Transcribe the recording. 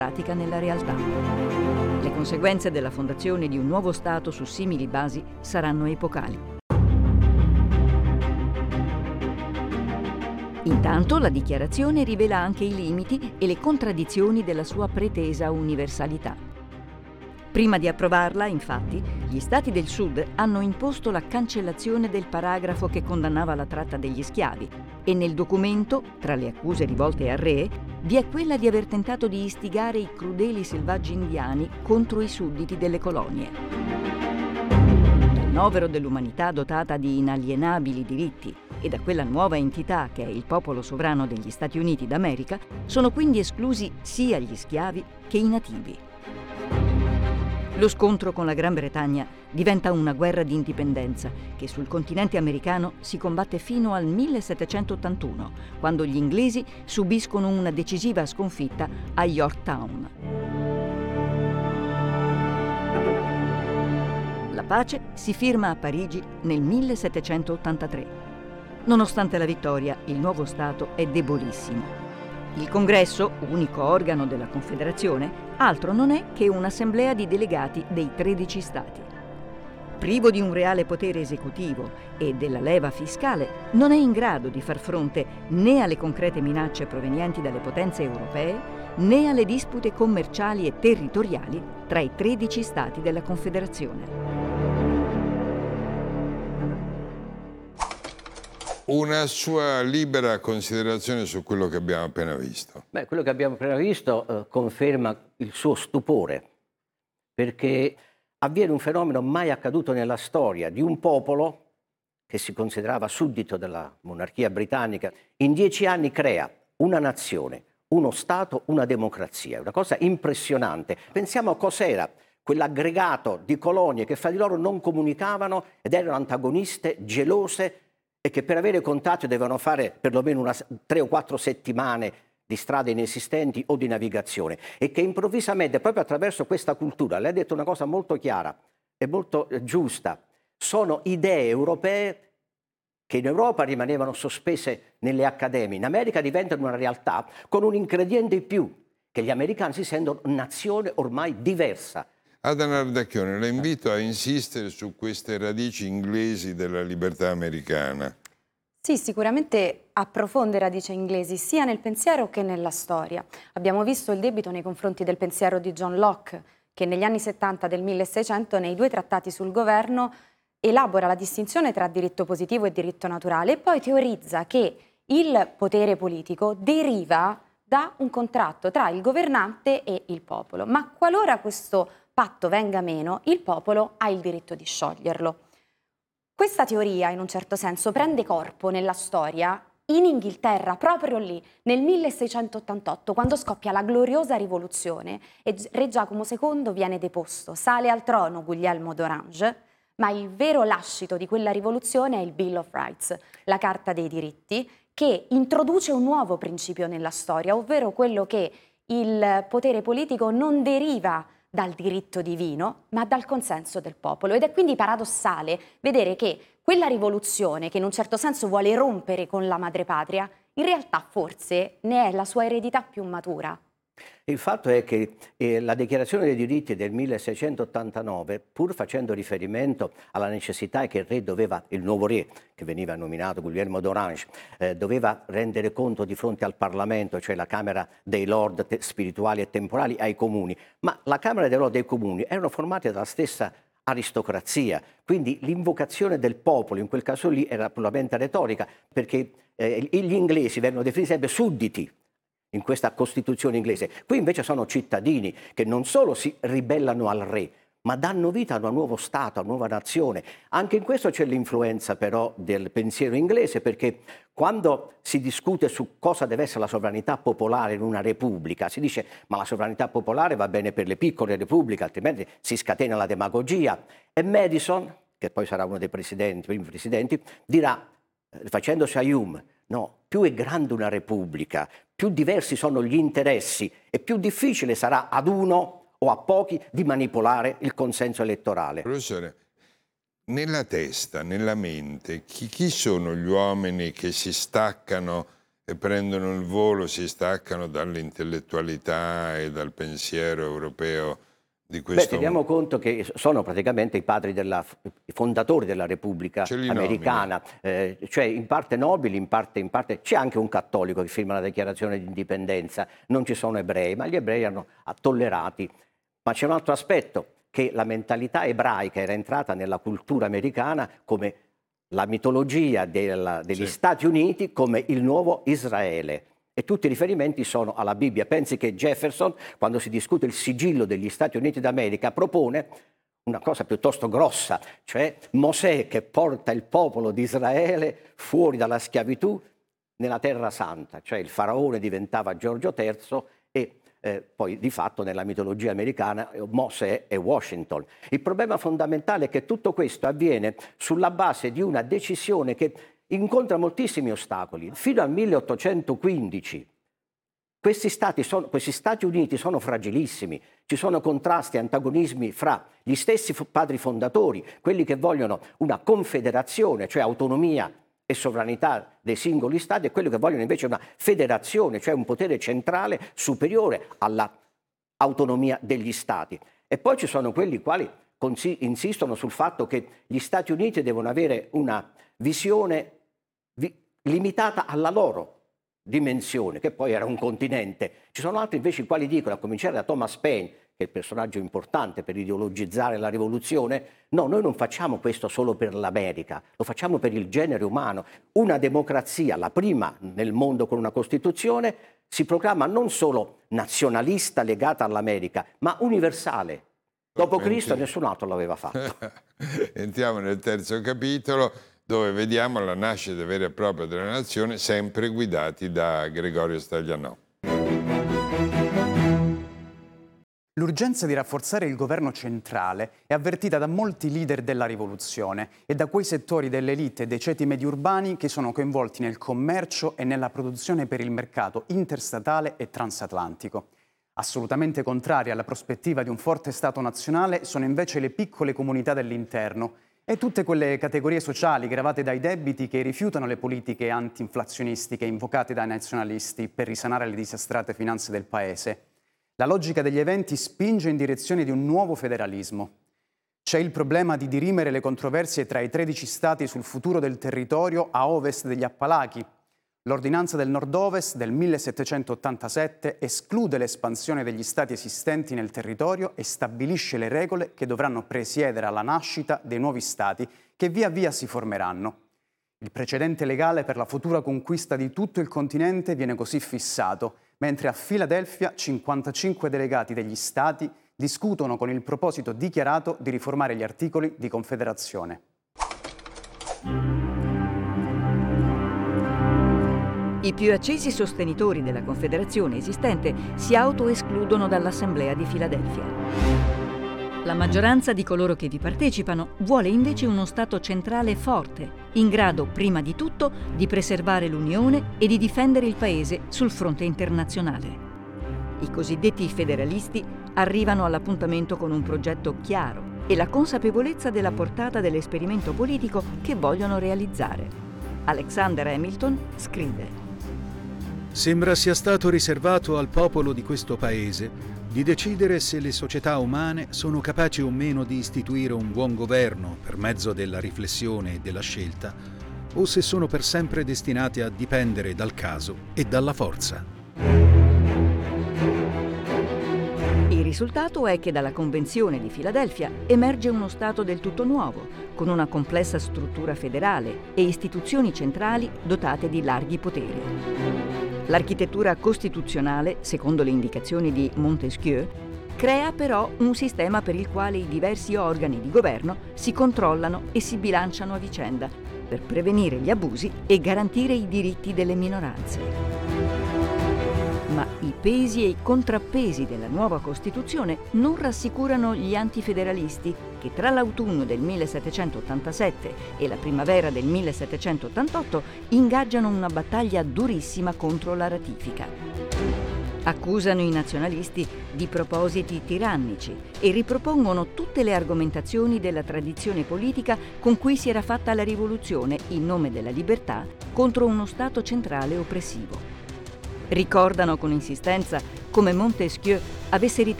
pratica nella realtà. Le conseguenze della fondazione di un nuovo Stato su simili basi saranno epocali. Intanto la dichiarazione rivela anche i limiti e le contraddizioni della sua pretesa universalità. Prima di approvarla, infatti, gli Stati del Sud hanno imposto la cancellazione del paragrafo che condannava la tratta degli schiavi e nel documento, tra le accuse rivolte al re, vi è quella di aver tentato di istigare i crudeli selvaggi indiani contro i sudditi delle colonie. Dal novero dell'umanità dotata di inalienabili diritti e da quella nuova entità che è il popolo sovrano degli Stati Uniti d'America, sono quindi esclusi sia gli schiavi che i nativi. Lo scontro con la Gran Bretagna diventa una guerra di indipendenza che sul continente americano si combatte fino al 1781, quando gli inglesi subiscono una decisiva sconfitta a Yorktown. La pace si firma a Parigi nel 1783. Nonostante la vittoria, il nuovo Stato è debolissimo. Il Congresso, unico organo della Confederazione, altro non è che un'assemblea di delegati dei 13 Stati. Privo di un reale potere esecutivo e della leva fiscale, non è in grado di far fronte né alle concrete minacce provenienti dalle potenze europee, né alle dispute commerciali e territoriali tra i 13 Stati della Confederazione. Una sua libera considerazione su quello che abbiamo appena visto. Beh, quello che abbiamo appena visto conferma il suo stupore, perché avviene un fenomeno mai accaduto nella storia di un popolo che si considerava suddito della monarchia britannica. In 10 anni crea una nazione, uno Stato, una democrazia. È una cosa impressionante. Pensiamo a cos'era quell'aggregato di colonie che fra di loro non comunicavano ed erano antagoniste, gelose, e che per avere contatti dovevano fare perlomeno 3 o 4 settimane di strade inesistenti o di navigazione, e che improvvisamente, proprio attraverso questa cultura, lei ha detto una cosa molto chiara e molto giusta, sono idee europee che in Europa rimanevano sospese nelle accademie, in America diventano una realtà con un ingrediente in più, che gli americani si sentono nazione ormai diversa. Adana Ardacchione, la invito a insistere su queste radici inglesi della libertà americana. Sì, sicuramente ha profonde radici inglesi sia nel pensiero che nella storia. Abbiamo visto il debito nei confronti del pensiero di John Locke, che negli anni 70 del 1600, nei 2 trattati sul governo, elabora la distinzione tra diritto positivo e diritto naturale e poi teorizza che il potere politico deriva da un contratto tra il governante e il popolo. Ma qualora questo patto venga meno, il popolo ha il diritto di scioglierlo. Questa teoria, in un certo senso, prende corpo nella storia in Inghilterra, proprio lì, nel 1688, quando scoppia la gloriosa rivoluzione e Re Giacomo II viene deposto. Sale al trono Guglielmo d'Orange, ma il vero lascito di quella rivoluzione è il Bill of Rights, la Carta dei diritti, che introduce un nuovo principio nella storia, ovvero quello che il potere politico non deriva dal diritto divino, ma dal consenso del popolo. Ed è quindi paradossale vedere che quella rivoluzione, che in un certo senso vuole rompere con la madrepatria, in realtà forse ne è la sua eredità più matura. Il fatto è che la Dichiarazione dei diritti del 1689, pur facendo riferimento alla necessità che il re doveva, il nuovo re che veniva nominato Guglielmo d'Orange, doveva rendere conto di fronte al Parlamento, cioè la Camera dei Lord spirituali e temporali, ai comuni, ma la Camera dei Lord e i comuni erano formate dalla stessa aristocrazia, quindi l'invocazione del popolo in quel caso lì era puramente retorica, perché gli inglesi vengono definiti sempre sudditi in questa Costituzione inglese. Qui invece sono cittadini che non solo si ribellano al re, ma danno vita a un nuovo Stato, a una nuova nazione. Anche in questo c'è l'influenza però del pensiero inglese, perché quando si discute su cosa deve essere la sovranità popolare in una repubblica, si dice ma la sovranità popolare va bene per le piccole repubbliche, altrimenti si scatena la demagogia. E Madison, che poi sarà uno dei primi presidenti, dirà, facendosi a Hume, no, più è grande una repubblica, più diversi sono gli interessi e più difficile sarà ad uno o a pochi di manipolare il consenso elettorale. Professore, nella testa, nella mente, chi sono gli uomini che si staccano e prendono il volo, si staccano dall'intellettualità e dal pensiero europeo di questo. Teniamo conto che sono praticamente i padri i fondatori della Repubblica Americana, cioè in parte nobili, in parte c'è anche un cattolico che firma la dichiarazione di indipendenza, non ci sono ebrei, ma gli ebrei erano tollerati. Ma c'è un altro aspetto, che la mentalità ebraica era entrata nella cultura americana come la mitologia degli Stati Uniti come il nuovo Israele. E tutti i riferimenti sono alla Bibbia. Pensi che Jefferson, quando si discute il sigillo degli Stati Uniti d'America, propone una cosa piuttosto grossa, cioè Mosè che porta il popolo di Israele fuori dalla schiavitù nella Terra Santa, cioè il faraone diventava Giorgio III e poi di fatto nella mitologia americana Mosè è Washington. Il problema fondamentale è che tutto questo avviene sulla base di una decisione che incontra moltissimi ostacoli. Fino al 1815 questi Stati Uniti sono fragilissimi, ci sono contrasti, antagonismi fra gli stessi padri fondatori, quelli che vogliono una confederazione, cioè autonomia e sovranità dei singoli stati, e quelli che vogliono invece una federazione, cioè un potere centrale superiore all'autonomia degli stati. E poi ci sono quelli quali insistono sul fatto che gli Stati Uniti devono avere una visione limitata alla loro dimensione, che poi era un continente. Ci sono altri invece i quali dicono, a cominciare da Thomas Paine, che è il personaggio importante per ideologizzare la rivoluzione, no, noi non facciamo questo solo per l'America, lo facciamo per il genere umano. Una democrazia, la prima nel mondo con una Costituzione, si proclama non solo nazionalista legata all'America, ma universale. Dopo Cristo nessun altro l'aveva fatto. Entriamo nel terzo capitolo, dove vediamo la nascita vera e propria della nazione, sempre guidati da Gregorio Staglianò. L'urgenza di rafforzare il governo centrale è avvertita da molti leader della rivoluzione e da quei settori dell'elite e dei ceti medi urbani che sono coinvolti nel commercio e nella produzione per il mercato interstatale e transatlantico. Assolutamente contrarie alla prospettiva di un forte Stato nazionale sono invece le piccole comunità dell'interno e tutte quelle categorie sociali gravate dai debiti che rifiutano le politiche anti-inflazionistiche invocate dai nazionalisti per risanare le disastrate finanze del Paese. La logica degli eventi spinge in direzione di un nuovo federalismo. C'è il problema di dirimere le controversie tra i 13 stati sul futuro del territorio a ovest degli Appalachi. L'ordinanza del nord-ovest del 1787 esclude l'espansione degli stati esistenti nel territorio e stabilisce le regole che dovranno presiedere alla nascita dei nuovi stati che via via si formeranno. Il precedente legale per la futura conquista di tutto il continente viene così fissato, mentre a Filadelfia 55 delegati degli stati discutono con il proposito dichiarato di riformare gli articoli di confederazione. I più accesi sostenitori della Confederazione esistente si autoescludono dall'Assemblea di Filadelfia. La maggioranza di coloro che vi partecipano vuole invece uno Stato centrale forte, in grado prima di tutto di preservare l'Unione e di difendere il Paese sul fronte internazionale. I cosiddetti federalisti arrivano all'appuntamento con un progetto chiaro e la consapevolezza della portata dell'esperimento politico che vogliono realizzare. Alexander Hamilton scrive: Sembra sia stato riservato al popolo di questo paese di decidere se le società umane sono capaci o meno di istituire un buon governo per mezzo della riflessione e della scelta, o se sono per sempre destinate a dipendere dal caso e dalla forza. Il risultato è che dalla Convenzione di Filadelfia emerge uno Stato del tutto nuovo, con una complessa struttura federale e istituzioni centrali dotate di larghi poteri. L'architettura costituzionale, secondo le indicazioni di Montesquieu, crea però un sistema per il quale i diversi organi di governo si controllano e si bilanciano a vicenda per prevenire gli abusi e garantire i diritti delle minoranze. Ma i pesi e i contrappesi della nuova Costituzione non rassicurano gli antifederalisti che tra l'autunno del 1787 e la primavera del 1788 ingaggiano una battaglia durissima contro la ratifica. Accusano i nazionalisti di propositi tirannici e ripropongono tutte le argomentazioni della tradizione politica con cui si era fatta la rivoluzione in nome della libertà contro uno Stato centrale oppressivo. Ricordano con insistenza come Montesquieu avesse ritenuto